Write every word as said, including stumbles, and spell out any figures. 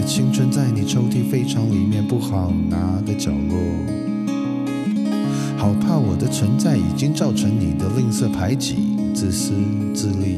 青春在你抽屉非常里面不好拿的角落，好怕我的存在已经造成你的吝啬排挤、自私自利。